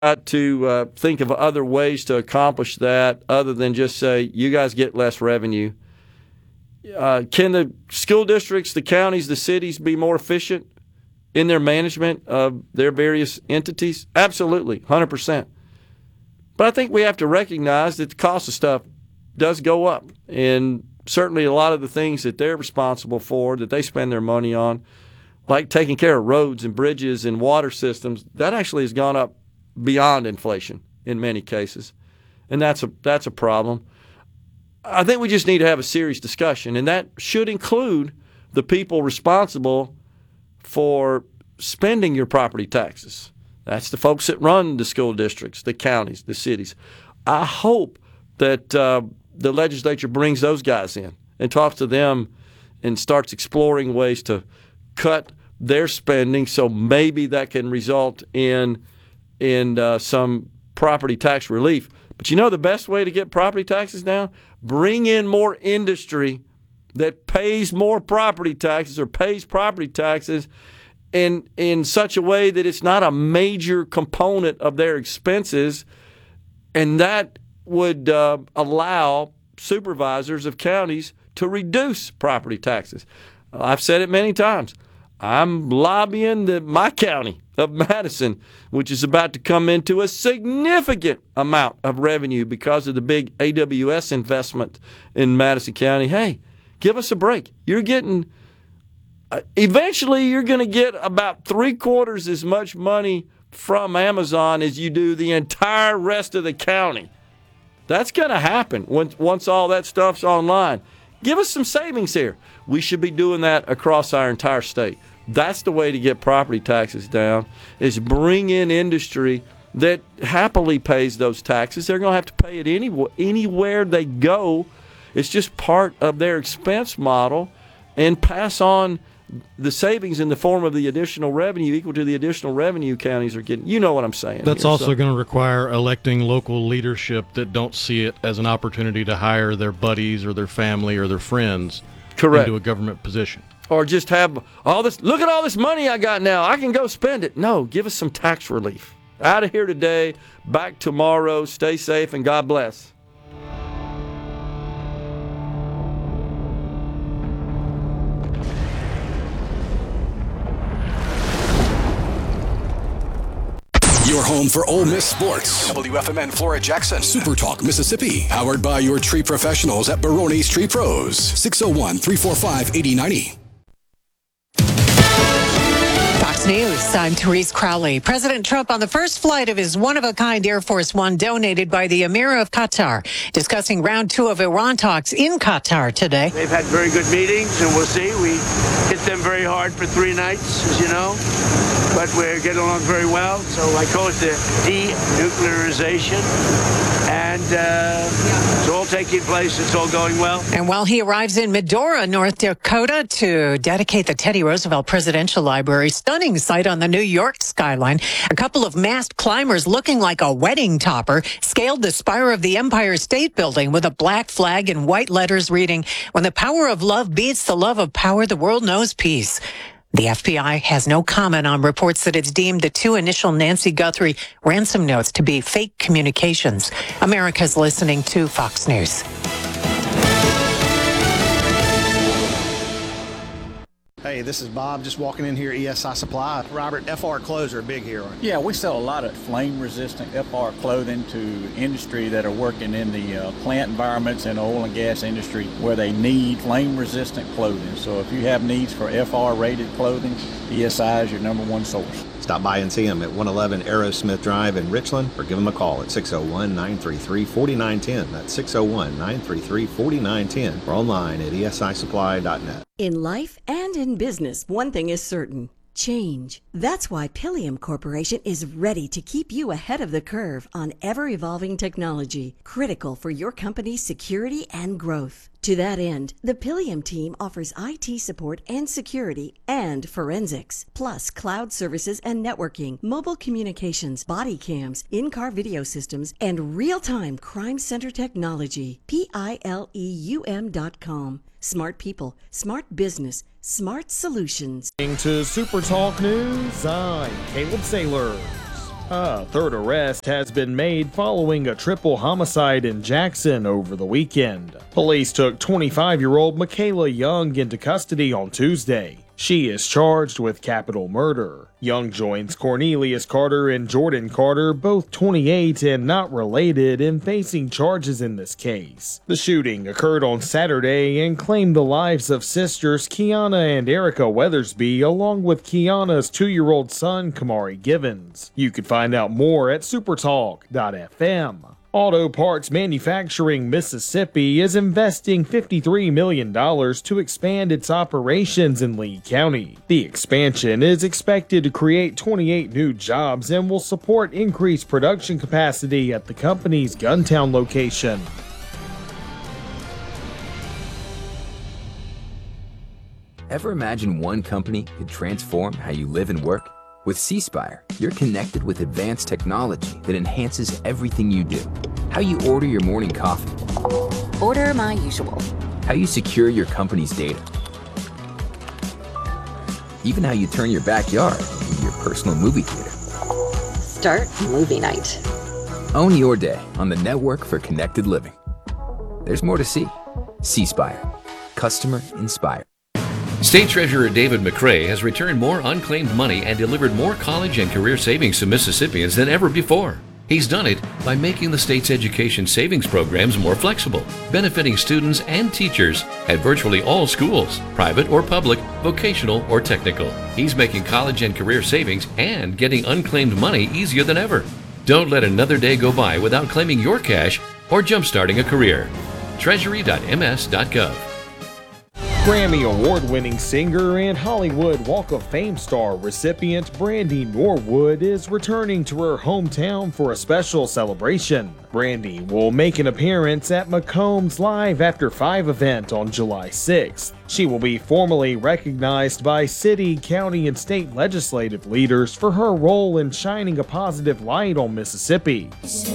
to think of other ways to accomplish that other than just say, you guys get less revenue. Can the school districts, the counties, the cities be more efficient in their management of their various entities? Absolutely, 100%. But I think we have to recognize that the cost of stuff does go up. And certainly a lot of the things that they're responsible for, that they spend their money on, like taking care of roads and bridges and water systems, that actually has gone up beyond inflation in many cases. And that's a problem. I think we just need to have a serious discussion, and that should include the people responsible for spending your property taxes. That's the folks that run the school districts, the counties, the cities. I hope that the legislature brings those guys in and talks to them and starts exploring ways to cut their spending so maybe that can result in some property tax relief. But you know the best way to get property taxes down? Bring in more industry that pays more property taxes or pays property taxes in such a way that it's not a major component of their expenses, and that would allow supervisors of counties to reduce property taxes. I've said it many times. I'm lobbying my county of Madison, which is about to come into a significant amount of revenue because of the big AWS investment in Madison County. Hey, give us a break. Eventually you're going to get about 3/4 as much money from Amazon as you do the entire rest of the county. That's going to happen once all that stuff's online. Give us some savings here. We should be doing that across our entire state. That's the way to get property taxes down, is bring in industry that happily pays those taxes. They're going to have to pay it anywhere they go. It's just part of their expense model, and pass on the savings in the form of the additional revenue equal to the additional revenue counties are getting. You know what I'm saying. That's also going to require electing local leadership that don't see it as an opportunity to hire their buddies or their family or their friends into a government position. Or just have all this, look at all this money I got now, I can go spend it. No, give us some tax relief. Out of here today, back tomorrow. Stay safe and God bless. Your home for Ole Miss sports. WFMN Flora Jackson. Super Talk Mississippi. Powered by your tree professionals at Barone's Tree Pros. 601-345-8090. Fox News, I'm Therese Crowley. President Trump on the first flight of his one-of-a-kind Air Force One donated by the Emir of Qatar, discussing round 2 of Iran talks in Qatar today. They've had very good meetings, and we'll see. We hit them very hard for 3 nights, as you know, but we're getting along very well. So I call it the denuclearization, and it's all taking place. It's all going well. And while he arrives in Medora, North Dakota, to dedicate the Teddy Roosevelt Presidential Library, stunning sight on the New York skyline, a couple of masked climbers looking like a wedding topper scaled the spire of the Empire State Building with a black flag and white letters reading, "When the power of love beats the love of power, the world knows peace." The FBI has no comment on reports that it's deemed the 2 initial Nancy Guthrie ransom notes to be fake communications. America's listening to Fox News. Hey, this is Bob, just walking in here, ESI Supply. Robert, FR clothes are big here. Yeah, we sell a lot of flame-resistant FR clothing to industry that are working in the plant environments and oil and gas industry where they need flame-resistant clothing. So if you have needs for FR-rated clothing, ESI is your #1 source. Stop by and see them at 111 Aerosmith Drive in Richland, or give them a call at 601-933-4910. That's 601-933-4910, or online at esisupply.net. In life and in business, one thing is certain: change. That's why Pilium Corporation is ready to keep you ahead of the curve on ever-evolving technology, critical for your company's security and growth. To that end, the Pilium team offers IT support and security and forensics, plus cloud services and networking, mobile communications, body cams, in-car video systems, and real-time crime center technology. Pileum.com. Smart people, smart business, smart solutions. To Super Talk News, I'm Caleb Sailors. A third arrest has been made following a triple homicide in Jackson over the weekend. Police took 25-year-old Michaela Young into custody on Tuesday. She is charged with capital murder. Young joins Cornelius Carter and Jordan Carter, both 28 and not related, in facing charges in this case. The shooting occurred on Saturday and claimed the lives of sisters Kiana and Erica Weathersby, along with Kiana's 2-year-old son, Kamari Givens. You can find out more at supertalk.fm. Auto Parts Manufacturing Mississippi is investing $53 million to expand its operations in Lee County. The expansion is expected to create 28 new jobs and will support increased production capacity at the company's Guntown location. Ever imagine one company could transform how you live and work? With CSpire, you're connected with advanced technology that enhances everything you do. How you order your morning coffee. Order my usual. How you secure your company's data. Even how you turn your backyard into your personal movie theater. Start movie night. Own your day on the network for connected living. There's more to see. CSpire. Customer inspired. State Treasurer David McRae has returned more unclaimed money and delivered more college and career savings to Mississippians than ever before. He's done it by making the state's education savings programs more flexible, benefiting students and teachers at virtually all schools, private or public, vocational or technical. He's making college and career savings and getting unclaimed money easier than ever. Don't let another day go by without claiming your cash or jumpstarting a career. Treasury.ms.gov. Grammy Award-winning singer and Hollywood Walk of Fame star recipient Brandy Norwood is returning to her hometown for a special celebration. Brandy will make an appearance at McComb's Live After 5 event on July 6th. She will be formally recognized by city, county, and state legislative leaders for her role in shining a positive light on Mississippi.